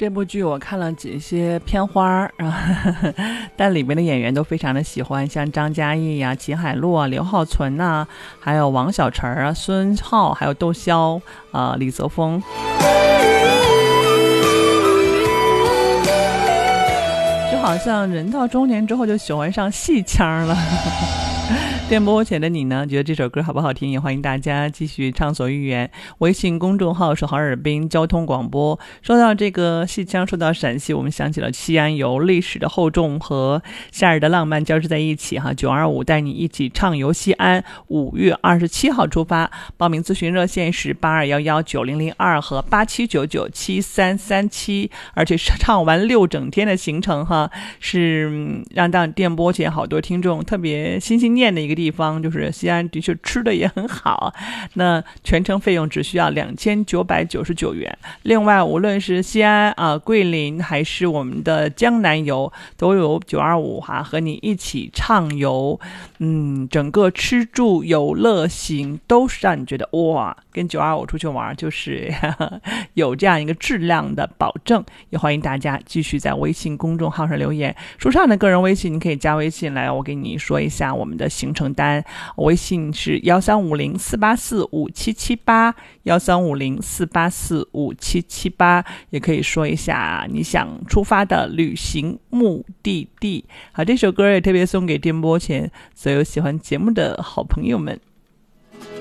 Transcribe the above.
这部剧我看了几些片花但里面的演员都非常的喜欢，像张嘉译呀、秦海璐啊、刘浩存啊，还有王小晨啊、孙浩，还有窦骁李泽峰。就好像人到中年之后就喜欢上戏腔了。电波前的你呢，觉得这首歌好不好听？也欢迎大家继续畅所欲言。微信公众号是哈尔滨交通广播。说到这个戏腔，说到陕西，我们想起了西安游，历史的厚重和夏日的浪漫交织在一起哈。925带你一起畅游西安，5月27号出发。报名咨询热线是82119002和87997337，而且唱完6整天的行程哈，是让电波前好多听众特别心心念的一个地方，就是西安的确吃的也很好，那全程费用只需要2999元。另外无论是西安桂林还是我们的江南游，都有925和你一起畅游。整个吃住游乐行都是让你觉得哇，跟925出去玩就是有这样一个质量的保证。也欢迎大家继续在微信公众号上留言，书上的个人微信你可以加微信来，我给你说一下我们的行程单，微信是13504845778 13504845778，也可以说一下你想出发的旅行目的地。好，这首歌也特别送给电波前所有喜欢节目的好朋友们。